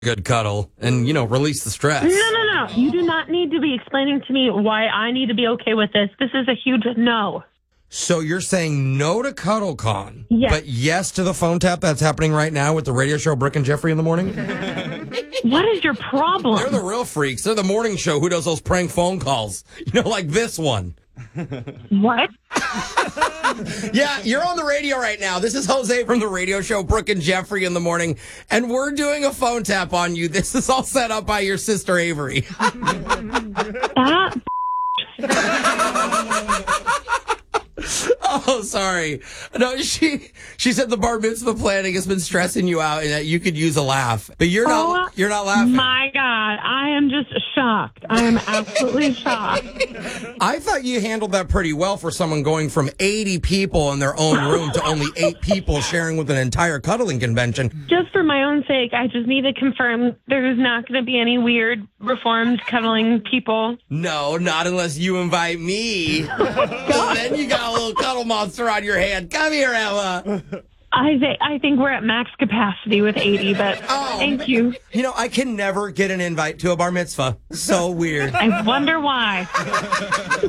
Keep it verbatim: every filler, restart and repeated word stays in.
good cuddle and, you know, release the stress. No, no, no. You do not need to be explaining to me why I need to be okay with this. This is a huge no. So you're saying no to CuddleCon, yes. but yes to the phone tap that's happening right now with the radio show Brooke and Jeffrey in the morning? What is your problem? They're the real freaks. They're the morning show who does those prank phone calls. You know, like this one. What? Yeah, you're on the radio right now. This is Jose from the radio show Brooke and Jeffrey in the morning, and we're doing a phone tap on you. This is all set up by your sister Avery. That Oh, sorry. No, she she said the bar mitzvah planning has been stressing you out and that you could use a laugh. But you're not oh, you're not laughing. My God, I am just shocked. I am absolutely shocked. I thought you handled that pretty well for someone going from eighty people in their own room to only eight people sharing with an entire cuddling convention. Just for my own sake, I just need to confirm there's not going to be any weird reformed cuddling people. No, not unless you invite me. So then you got a little cuddle monster on your hand. Come here, Emma. I think I think we're at max capacity with eighty, but oh, thank you. You know, I can never get an invite to a bar mitzvah. So weird. I wonder why.